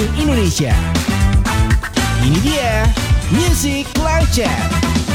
Indonesia. Ini dia Music Live Chat.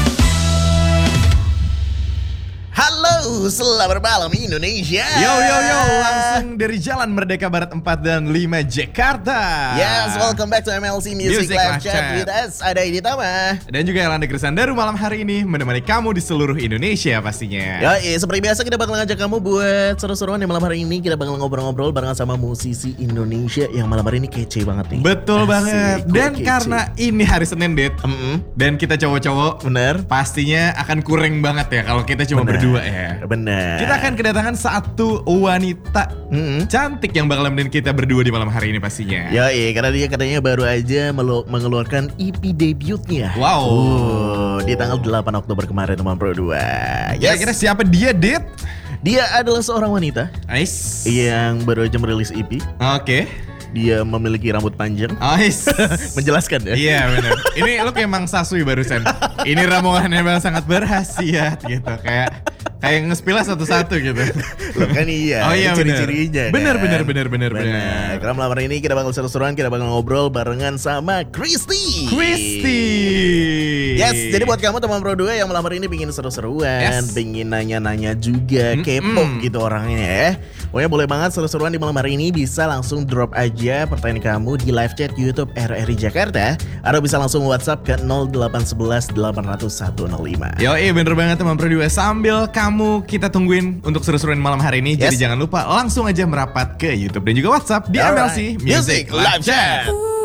Halo, selamat malam Indonesia. Yo, langsung dari Jalan Merdeka Barat 4 dan 5 Jakarta. Yes, welcome back to MLC Music Live Chat with us. Ada Edi Tama dan juga Yolanda Krisandaru malam hari ini menemani kamu di seluruh Indonesia pastinya. Ya, seperti biasa kita bakal ngajak kamu buat seru-seruan. Yang malam hari ini kita bakal ngobrol-ngobrol barengan sama musisi Indonesia yang malam hari ini kece banget nih. Betul banget. Dan kece. karena ini hari Senin, Det, dan kita cowok-cowok, Bener. pastinya akan kurang banget ya kalau kita cuma berdua ya. Bener. Kita akan kedatangan satu wanita cantik yang bakal nemenin kita berdua di malam hari ini pastinya. Ya, karena dia katanya baru aja mengeluarkan EP debutnya. Wow. Di tanggal 8 Oktober kemarin teman Pro 2. Kira-kira siapa dia, Det? Dia adalah seorang wanita Nice. yang baru aja merilis EP. Oke. Dia memiliki rambut panjang. Nice. Menjelaskan ya. Iya benar. Ini lu kayak Mang Sasui barusan. Ini ramuannya memang sangat berhasiat gitu. Kayak nge-spill satu-satu gitu. Loh kan iya. Oh iya, ciri-cirinya. Benar. Karena malam hari ini kita bakal seru-seruan, kita bakal ngobrol barengan sama Christy. Yes, jadi buat kamu teman Pro 2 yang malam hari ini pingin seru-seruan, pingin nanya-nanya juga, kepo gitu orangnya ya. Pokoknya boleh banget seru-seruan di malam hari ini, bisa langsung drop aja pertanyaan kamu di live chat YouTube RRI Jakarta, atau bisa langsung WhatsApp ke 0811 800 105. Yo, bener banget teman Pro 2. Sambil kamu kita tungguin untuk seru-seruan malam hari ini. Jadi jangan lupa langsung aja merapat ke YouTube dan juga WhatsApp di MLC Music Live Chat.